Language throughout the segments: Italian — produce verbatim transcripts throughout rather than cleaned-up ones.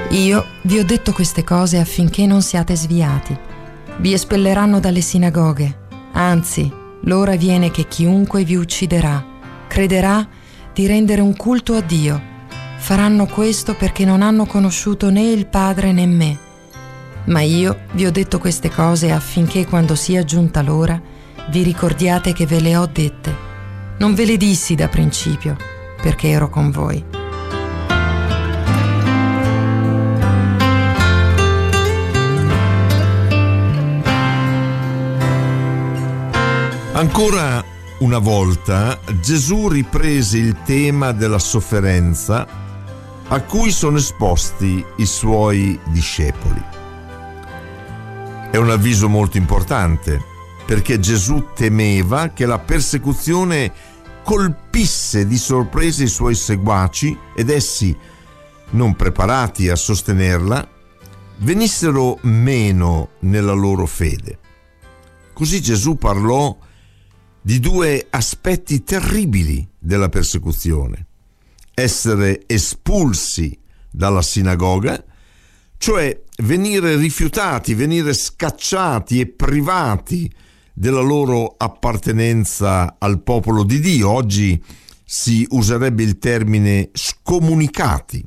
Io vi ho detto queste cose affinché non siate sviati. Vi espelleranno dalle sinagoghe. Anzi, l'ora viene che chiunque vi ucciderà crederà di rendere un culto a Dio. Faranno questo perché non hanno conosciuto né il Padre né me. Ma io vi ho detto queste cose affinché quando sia giunta l'ora vi ricordiate che ve le ho dette. Non ve le dissi da principio perché ero con voi. Ancora una volta Gesù riprese il tema della sofferenza a cui sono esposti i suoi discepoli. È un avviso molto importante, perché Gesù temeva che la persecuzione colpisse di sorpresa i suoi seguaci ed essi, non preparati a sostenerla, venissero meno nella loro fede. Così Gesù parlò di due aspetti terribili della persecuzione: essere espulsi dalla sinagoga, cioè venire rifiutati, venire scacciati e privati della loro appartenenza al popolo di Dio. Oggi si userebbe il termine scomunicati,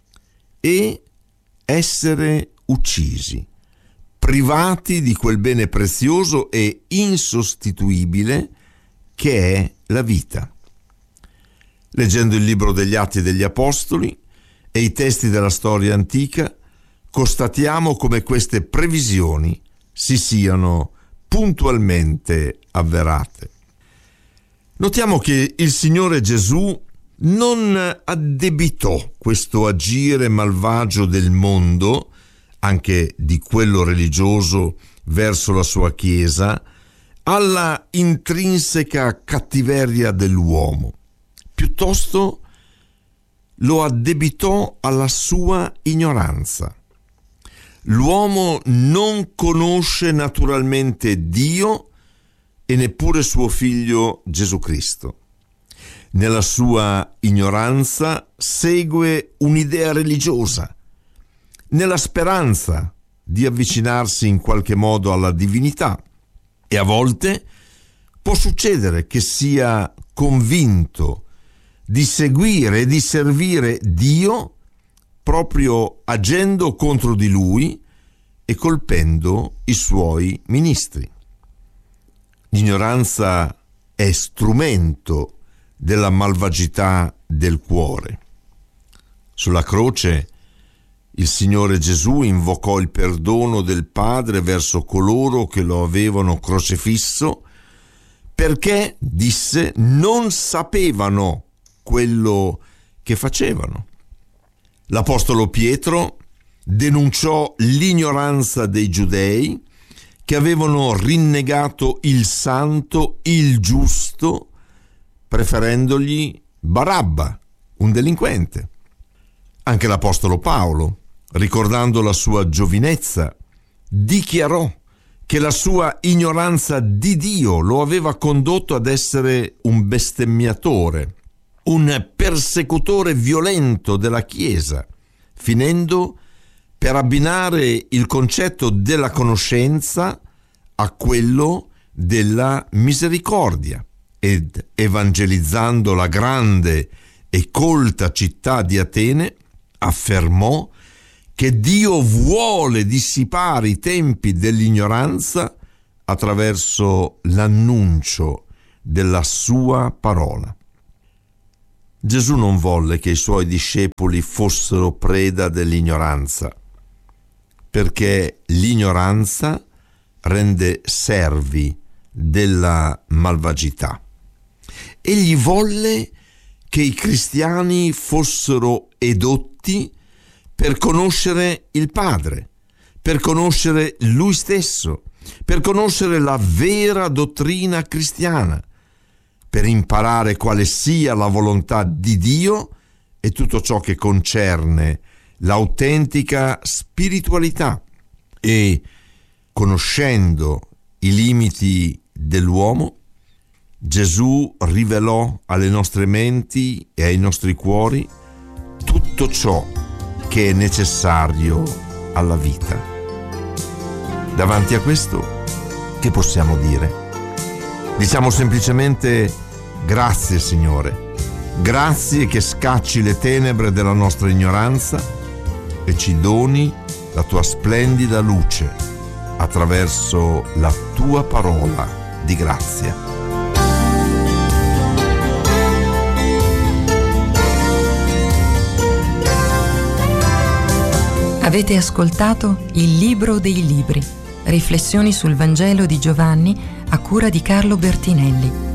e essere uccisi, privati di quel bene prezioso e insostituibile che è la vita. Leggendo il libro degli Atti degli Apostoli e i testi della storia antica, constatiamo come queste previsioni si siano puntualmente avverate. Notiamo che il Signore Gesù non addebitò questo agire malvagio del mondo, anche di quello religioso, verso la sua Chiesa, alla intrinseca cattiveria dell'uomo. Piuttosto lo addebitò alla sua ignoranza. L'uomo non conosce naturalmente Dio e neppure suo figlio Gesù Cristo. Nella sua ignoranza segue un'idea religiosa, nella speranza di avvicinarsi in qualche modo alla divinità, e a volte può succedere che sia convinto di seguire e di servire Dio proprio agendo contro di Lui e colpendo i Suoi ministri. L'ignoranza è strumento della malvagità del cuore. Sulla croce il Signore Gesù invocò il perdono del Padre verso coloro che lo avevano crocifisso, perché, disse, non sapevano quello che facevano. L'Apostolo Pietro denunciò l'ignoranza dei giudei che avevano rinnegato il santo, il giusto, preferendogli Barabba, un delinquente. Anche l'Apostolo Paolo, ricordando la sua giovinezza, dichiarò che la sua ignoranza di Dio lo aveva condotto ad essere un bestemmiatore, un persecutore violento della Chiesa, finendo per abbinare il concetto della conoscenza a quello della misericordia, ed evangelizzando la grande e colta città di Atene, affermò che Dio vuole dissipare i tempi dell'ignoranza attraverso l'annuncio della sua parola. Gesù non volle che i suoi discepoli fossero preda dell'ignoranza, perché l'ignoranza rende servi della malvagità. Egli volle che i cristiani fossero edotti per conoscere il Padre, per conoscere Lui stesso, per conoscere la vera dottrina cristiana, per imparare quale sia la volontà di Dio e tutto ciò che concerne l'autentica spiritualità, e, conoscendo i limiti dell'uomo, Gesù rivelò alle nostre menti e ai nostri cuori tutto ciò che è necessario alla vita. Davanti a questo, che possiamo dire? Diciamo semplicemente grazie, Signore, grazie che scacci le tenebre della nostra ignoranza e ci doni la tua splendida luce attraverso la tua parola di grazia. Avete ascoltato Il Libro dei Libri, riflessioni sul Vangelo di Giovanni a cura di Carlo Bertinelli.